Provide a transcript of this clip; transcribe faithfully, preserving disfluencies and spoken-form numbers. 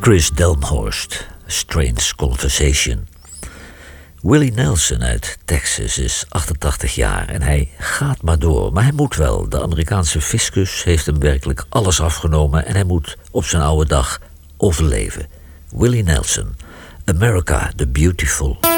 Chris Delmhorst, Strange Conversation. Willie Nelson uit Texas is achtentachtig jaar en hij gaat maar door. Maar hij moet wel. De Amerikaanse fiscus heeft hem werkelijk alles afgenomen en hij moet op zijn oude dag overleven. Willie Nelson, America the Beautiful.